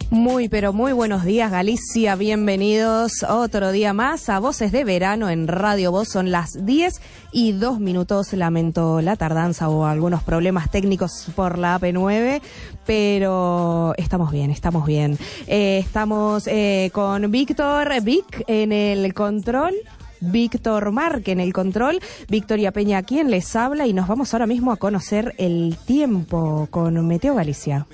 Muy, pero muy buenos días, Galicia. Bienvenidos otro día más a Voces de Verano en Radio Voz. Son las 10:02. Lamento la tardanza o algunos problemas técnicos por la AP9, pero estamos bien, estamos bien. Estamos con Víctor Vic en el control. Víctor Marque en el control, Victoria Peña quien les habla, y nos vamos ahora mismo a conocer el tiempo con Meteo Galicia.